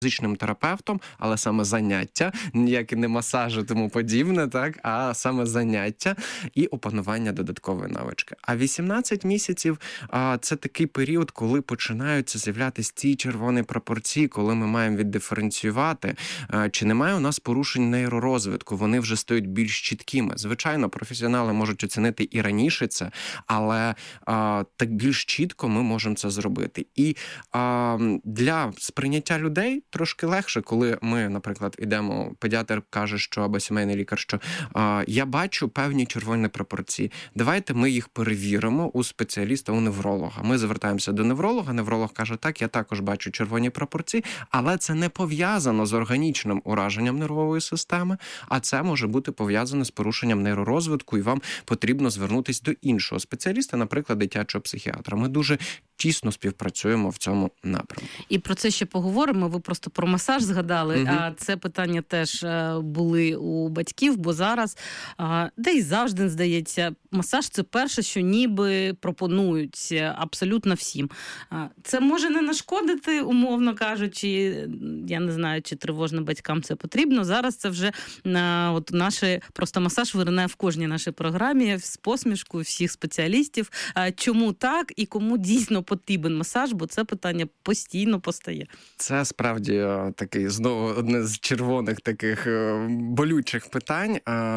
фізичним терапевтом, але саме заняття, ніякі не масажі, тому подібне, так, а саме заняття і опанування додаткової навички. А 18 місяців – це такий період, коли починаються з'являтися ті червоні пропорції, коли ми маємо віддиференціювати, чи немає у нас порушень нейророзвитку, вони вже стають більш чіткими. Звичайно, професіонали можуть оцінити і раніше це, але так більш чітко ми можемо це зробити. І для сприйняття людей трошки легше, коли ми, наприклад, ідемо, педіатр каже, що, або сімейний лікар, що я бачу певні червоні пропорції. Давайте ми їх перевіримо у спеціаліста, у невролога. Ми звертаємося до невролога, невролог каже, так, я також бачу червоні пропорції, але це не пов'язано з органічним ураженням нервової системи, а це може бути пов'язано з порушенням нейророзвитку, і вам потрібно звернутися до іншого спеціаліста, наприклад, дитячого психіатра. Ми дуже тісно співпрацюємо в цьому напрямку. І про це ще поговоримо. Ви просто про масаж згадали, а це питання теж були у батьків, бо зараз, де й завжди, здається, масаж – це перше, що ніби пропонують абсолютно всім. Це може не нашкодити, умовно кажучи, я не знаю, чи тривожно батькам це потрібно. Зараз це вже от наші, просто масаж виринає в кожній нашій програмі з посмішкою всіх спеціалістів. Чому так і кому дійсно потрібен масаж, бо це питання постійно постає. Це справді такий, знову, одне з червоних таких болючих питань.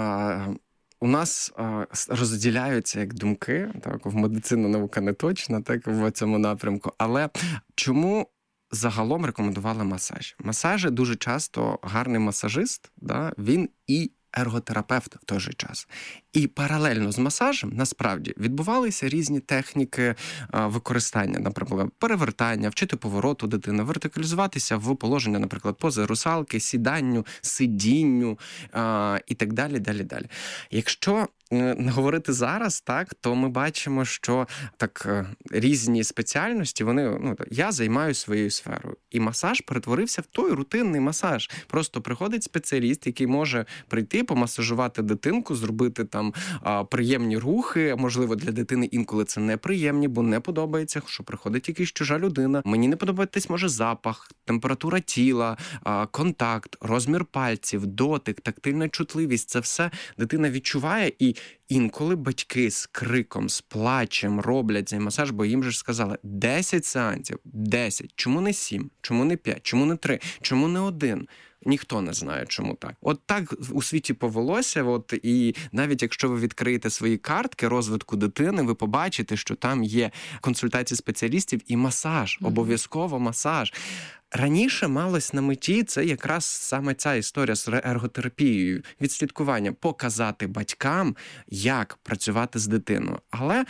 У нас розділяються як думки, так, в медицині наука не точна, так, в цьому напрямку, але чому загалом рекомендували масаж? Масажі дуже часто гарний масажист, да, він і ерготерапевт в той же час. І паралельно з масажем, насправді, відбувалися різні техніки використання, наприклад, перевертання, вчити повороту дитини, вертикалізуватися в положення, наприклад, пози русалки, сіданню, сидінню і так далі, далі. Якщо не говорити зараз, так, то ми бачимо, що так різні спеціальності, вони, я займаюся своєю сферою. І масаж перетворився в той рутинний масаж. Просто приходить спеціаліст, який може прийти, помасажувати дитинку, зробити там приємні рухи. Можливо, для дитини інколи це неприємні, бо не подобається, що приходить якась чужа людина. Мені не подобається, може, запах, температура тіла, контакт, розмір пальців, дотик, тактильна чутливість. Це все дитина відчуває, і інколи батьки з криком, з плачем роблять цей масаж, бо їм же ж сказали 10 сеансів, 10. Чому не 7? Чому не 5? Чому не 3? Чому не 1? Ніхто не знає, чому так. От так у світі повелося, і навіть якщо ви відкриєте свої картки розвитку дитини, ви побачите, що там є консультації спеціалістів і масаж, обов'язково масаж. Раніше малось на меті це якраз саме ця історія з ерготерапією, відслідкування, показати батькам, як працювати з дитиною. Але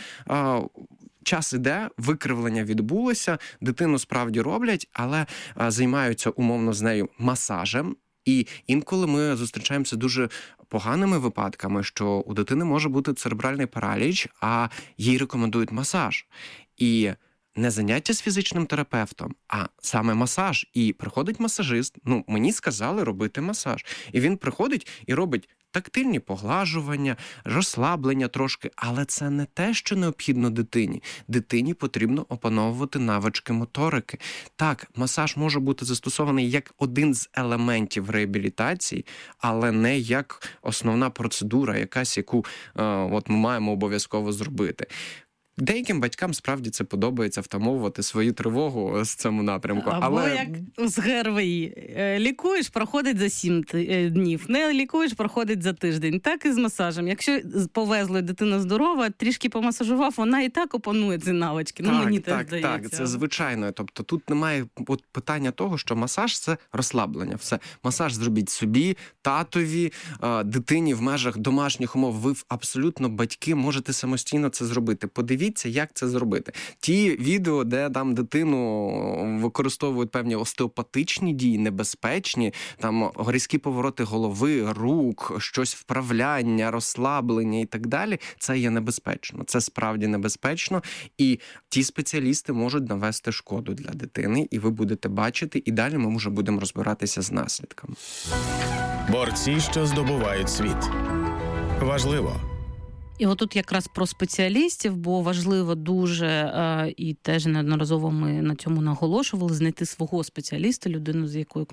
час іде, викривлення відбулося, дитину справді роблять, але займаються умовно з нею масажем. І інколи ми зустрічаємося дуже поганими випадками, що у дитини може бути церебральний параліч, а їй рекомендують масаж. І не заняття з фізичним терапевтом, а саме масаж. І приходить масажист, мені сказали робити масаж. І він приходить і робить тактильні поглажування, розслаблення трошки, але це не те, що необхідно дитині. Дитині потрібно опановувати навички моторики. Так, масаж може бути застосований як один з елементів реабілітації, але не як основна процедура, якась, яку ми маємо обов'язково зробити. Деяким батькам справді це подобається втамовувати свою тривогу з цьому напрямку. Або як з ГРВІ. Лікуєш, проходить за 7 днів. Не лікуєш, проходить за тиждень. Так і з масажем. Якщо повезло, дитина здорова, трішки помасажував, вона і так опанує ці навички. Мені так здається. Так, це звичайно. Тобто тут немає питання того, що масаж – це розслаблення. Все. Масаж зробіть собі, татові, дитині в межах домашніх умов. Ви абсолютно, батьки, можете самостійно це зробити. Подивіться, як це зробити. Ті відео, де там дитину використовують певні остеопатичні дії, небезпечні, там різкі повороти голови, рук, щось вправляння, розслаблення і так далі, це є небезпечно. Це справді небезпечно. І ті спеціалісти можуть навести шкоду для дитини, і ви будете бачити, і далі ми вже будемо розбиратися з наслідками. Борці, що здобувають світ. Важливо. І отут якраз про спеціалістів, бо важливо дуже, і теж неодноразово ми на цьому наголошували, знайти свого спеціаліста, людину, з якою